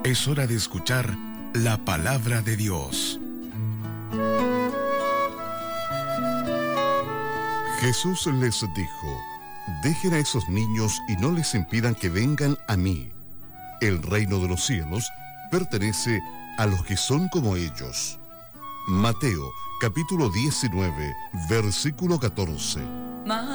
Es hora de escuchar la palabra de Dios. Jesús les dijo: dejen a esos niños y no les impidan que vengan a mí. El reino de los cielos pertenece a los que son como ellos. Mateo, capítulo 19, versículo 14.